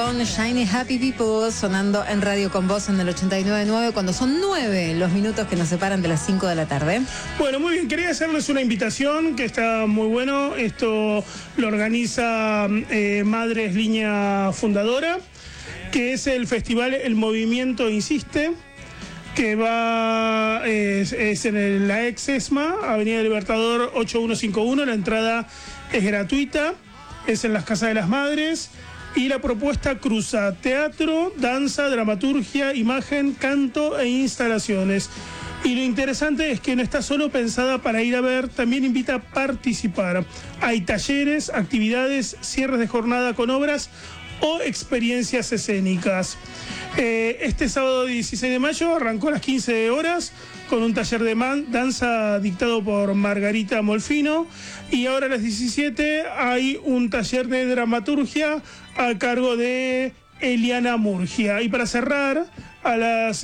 con Shiny Happy People sonando en Radio Con Vos en el 89.9 cuando son 9 los minutos que nos separan de las 5 de la tarde. Bueno, muy bien, quería hacerles una invitación que está muy bueno. Esto lo organiza Madres Línea Fundadora, que es el festival El Movimiento Insiste, que es en la ex ESMA, Avenida Libertador 8151. La entrada es gratuita, es en las Casas de las Madres, y la propuesta cruza teatro, danza, dramaturgia, imagen, canto e instalaciones. Y lo interesante es que no está solo pensada para ir a ver, también invita a participar. Hay talleres, actividades, cierres de jornada con obras o experiencias escénicas. Este sábado 16 de mayo arrancó a las 15 horas con un taller de danza dictado por Margarita Molfino, y ahora a las 17 hay un taller de dramaturgia a cargo de Eliana Murgia. Y para cerrar, a las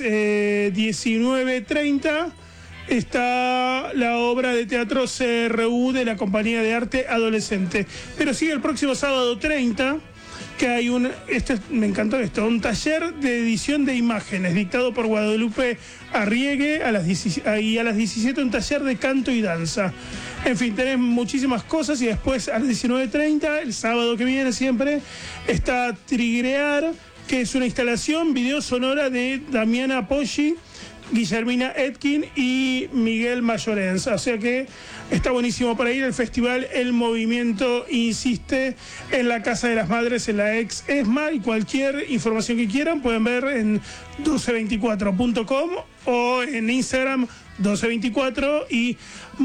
19:30 está la obra de teatro CRU de la Compañía de Arte Adolescente. Pero sigue el próximo sábado 30, que hay me encantó esto, un taller de edición de imágenes dictado por Guadalupe Arriegue, y a las 17 un taller de canto y danza. En fin, tenés muchísimas cosas, y después a las 19:30, el sábado que viene siempre, está Trigrear, que es una instalación video sonora de Damiana Poggi, Guillermina Etkin y Miguel Mayorenza. O sea que está buenísimo para ir al festival El Movimiento Insiste en la Casa de las Madres, en la ex ESMA, y cualquier información que quieran pueden ver en 1224.com o en Instagram 1224 y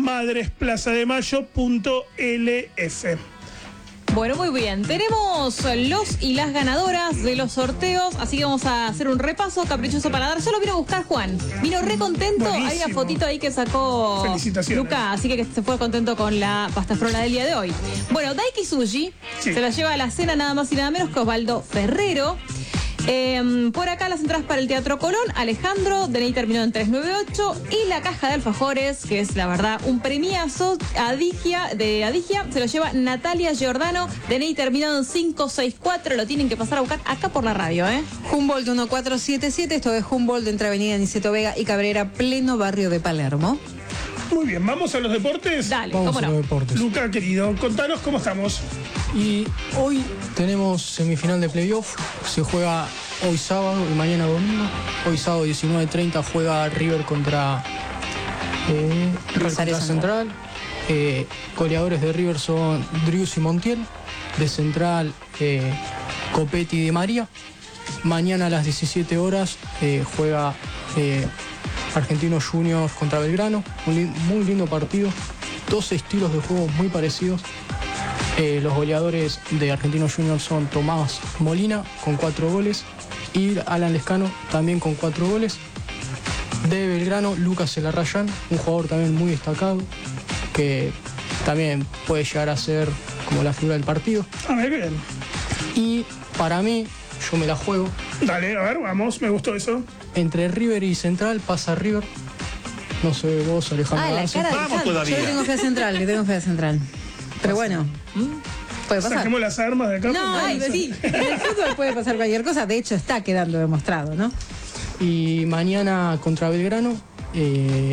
madresplazademayo.lf. Bueno, muy bien. Tenemos los y las ganadoras de los sorteos, así que vamos a hacer un repaso caprichoso para dar. Yo lo vino a buscar Juan. Vino re contento. Buenísimo. Hay una fotito ahí que sacó Luca, así que se fue contento con la pasta frola del día de hoy. Bueno, Daiki Sushi se la lleva a la cena nada más y nada menos que Osvaldo Ferrero. Por acá las entradas para el Teatro Colón, Alejandro, DNI terminado en 398, y la caja de alfajores, que es la verdad un premiazo, de Adigia, se lo lleva Natalia Giordano, DNI terminado en 564, lo tienen que pasar a buscar acá por la radio, Humboldt 1477, esto es Humboldt entre Avenida Niceto Vega y Cabrera, pleno barrio de Palermo. Muy bien, ¿vamos a los deportes? Dale, Vamos cómo a no. los deportes. Luca, querido, contanos cómo estamos. Y hoy tenemos semifinal de playoff. Se juega hoy sábado y mañana domingo. Hoy sábado 19:30 juega River contra Central. Goleadores de River son Drius y Montiel. De Central, Copetti y Di María. Mañana a las 17 horas juega Argentinos Juniors contra Belgrano. Muy lindo partido. Dos estilos de juego muy parecidos. Los goleadores de Argentinos Juniors son Tomás Molina con 4 goles y Alan Lescano también con 4 goles. De Belgrano, Lucas Elarrayán, un jugador también muy destacado que también puede llegar a ser como la figura del partido. Muy bien. Y para mí, yo me la juego. Dale, a ver, vamos, me gustó eso. Entre River y Central pasa River. No sé vos, Alejandro. La cara de Vamos todavía. Yo le tengo fe a Central, Pero bueno, puede pasar. Saquemos las armas de acá. No, sí, en el fútbol puede pasar cualquier cosa, de hecho está quedando demostrado, ¿no? Y mañana contra Belgrano,